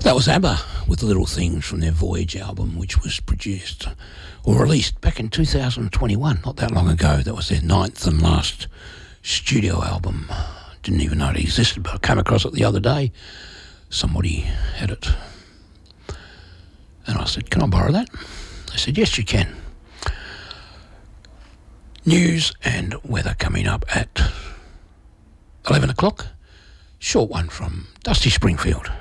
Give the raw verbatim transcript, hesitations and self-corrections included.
That was ABBA with Little Things from their Voyage album, which was produced or released back in two thousand twenty-one, not that long ago. That was their ninth and last studio album. Didn't even know it existed, but I came across it the other day. Somebody had it. And I said, can I borrow that? They said, yes, you can. News and weather coming up at eleven o'clock. Short one from Dusty Springfield.